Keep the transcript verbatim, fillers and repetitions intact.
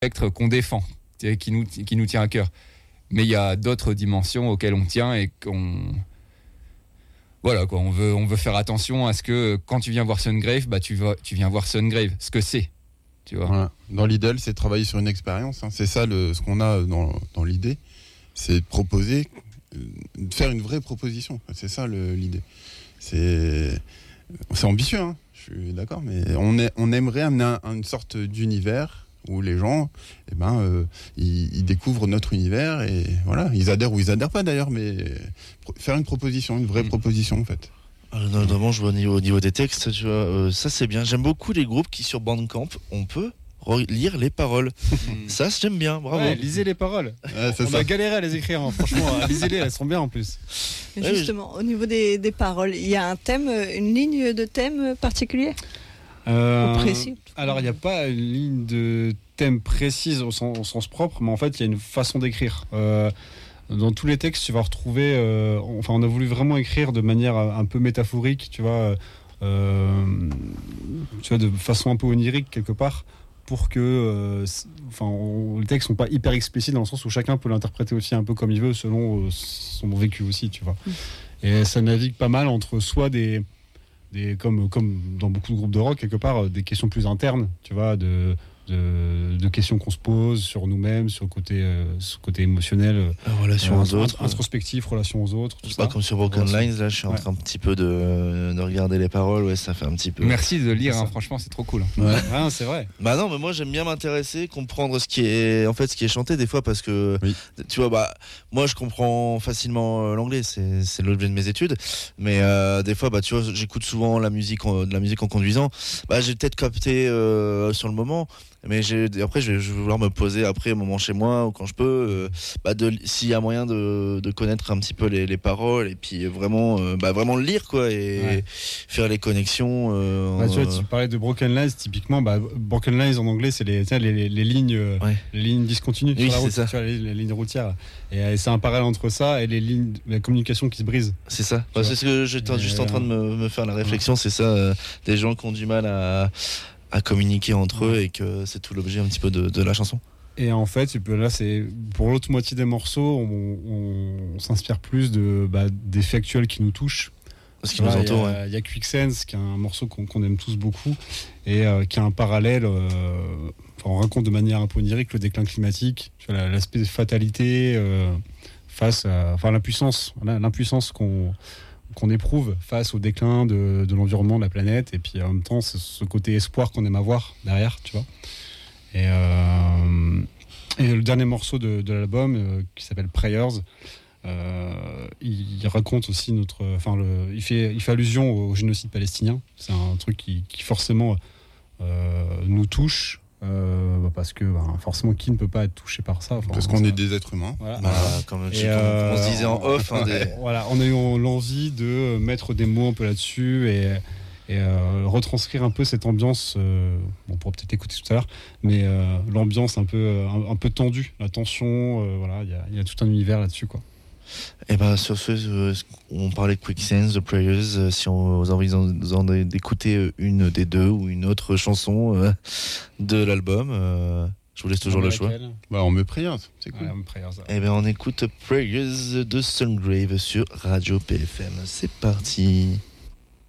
spectre qu'on défend, qui nous, qui nous tient à cœur. Mais il y a d'autres dimensions auxquelles on tient et qu'on... Voilà, quoi, on veut, on veut faire attention à ce que quand tu viens voir Sungrave, bah, tu, vas, tu viens voir Sungrave, ce que c'est. Tu vois. Voilà. Dans l'idéal, c'est de travailler sur une expérience. Hein. C'est ça le, ce qu'on a dans, dans l'idée. C'est de proposer, de faire une vraie proposition. C'est ça le, l'idée. C'est, c'est ambitieux, hein. Je suis d'accord, mais on, est, on aimerait amener un, une sorte d'univers où les gens, eh ben, euh, ils, ils découvrent notre univers et voilà, ils adhèrent ou ils adhèrent pas d'ailleurs, mais pro- faire une proposition, une vraie mmh. proposition en fait. Euh, notamment, je vois au niveau, au niveau des textes, tu vois, euh, ça c'est bien. J'aime beaucoup les groupes qui sur Bandcamp, on peut lire les paroles. Mmh. Ça, j'aime bien, bravo. Ouais, lisez les paroles. Ouais, on ça. a galéré à les écrire, hein. Franchement, lisez-les, elles sont bien en plus. Justement, au niveau des, des paroles, il y a un thème, une ligne de thème particulier euh, ou précis. Alors, il n'y a pas une ligne de thème précise au sens, au sens propre, mais en fait, il y a une façon d'écrire. Euh, Dans tous les textes, tu vas retrouver... Euh, enfin, on a voulu vraiment écrire de manière un peu métaphorique, tu vois, euh, tu vois, de façon un peu onirique, quelque part, pour que... Euh, enfin, on, les textes sont pas hyper explicites dans le sens où chacun peut l'interpréter aussi un peu comme il veut, selon euh, son vécu aussi, tu vois. Mmh. Et ça navigue pas mal entre soit des... des comme, comme dans beaucoup de groupes de rock, quelque part, des questions plus internes, tu vois, de... De, de questions qu'on se pose sur nous-mêmes, sur le côté, euh, sur le côté émotionnel, la relation euh, aux autres, introspectif, relation aux autres. C'est pas comme sur Broken ouais, Lines, là, je suis ouais. en train un petit peu de, de regarder les paroles, ouais, ça fait un petit peu. Merci de lire, hein, franchement, c'est trop cool. Ouais, ouais c'est vrai. Bah non, mais moi j'aime bien m'intéresser, comprendre ce qui est, en fait, ce qui est chanté des fois parce que, oui. tu vois, bah, moi je comprends facilement l'anglais, c'est, c'est l'objet de mes études, mais euh, des fois, bah, tu vois, j'écoute souvent la musique, en, de la musique en conduisant, bah, j'ai peut-être capté euh, sur le moment. Mais j'ai, après, je vais, je vais vouloir me poser après un moment chez moi ou quand je peux, euh, bah de, s'il y a moyen de, de connaître un petit peu les, les paroles et puis vraiment, euh, bah vraiment le lire quoi et ouais. faire les connexions. Euh, bah, tu vois, tu parlais de Broken Lines typiquement. Bah, Broken Lines en anglais, c'est les, les, les, les lignes, ouais. les lignes discontinues oui, sur la route, ça. Tu vois, les, les lignes routières. Et, et c'est un parallèle entre ça et les lignes, la communication qui se brise. C'est ça. Bah, c'est ce que j'étais et juste euh... en train de me, me faire la réflexion. Ouais. C'est ça, euh, des gens qui ont du mal à à communiquer entre eux et que c'est tout l'objet un petit peu de, de la chanson. Et en fait, là, c'est pour l'autre moitié des morceaux, on, on, on s'inspire plus de, bah, des faits actuels qui nous touchent. Ce qui nous entoure, ouais. Il y a Quicksense, qui est un morceau qu'on, qu'on aime tous beaucoup et euh, qui a un parallèle. Euh, enfin, on raconte de manière un peu onirique le déclin climatique, tu vois, l'aspect de fatalité euh, face à enfin, l'impuissance, l'impuissance qu'on qu'on éprouve face au déclin de, de l'environnement de la planète et puis en même temps c'est ce côté espoir qu'on aime avoir derrière, tu vois. Et, euh, et le dernier morceau de, de l'album euh, qui s'appelle Prayers, euh, il, il raconte aussi notre, enfin le, il fait il fait allusion au, au génocide palestinien. C'est un truc qui, qui forcément euh, nous touche. Euh, parce que ben, forcément qui ne peut pas être touché par ça, enfin, parce qu'on ça... est des êtres humains voilà. Bah, comme, et, euh, on se disait en off hein, des... voilà, on a eu l'envie de mettre des mots un peu là-dessus et, et euh, retranscrire un peu cette ambiance euh, bon, on pourra peut-être écouter tout à l'heure mais euh, l'ambiance un peu, un, un peu tendue, la tension, euh, voilà, il y, y a tout un univers là-dessus quoi. Et ben sur ce, euh, on parlait de Quicksense, The Prayers. Euh, si on vous a envie d'écouter une des deux ou une autre chanson euh, de l'album, euh, je vous laisse toujours on le choix. Bah on met Prayers, c'est cool. Ouais, Prayers, ouais. Et ben on écoute Prayers de Sungrave sur Radio P F M. C'est parti.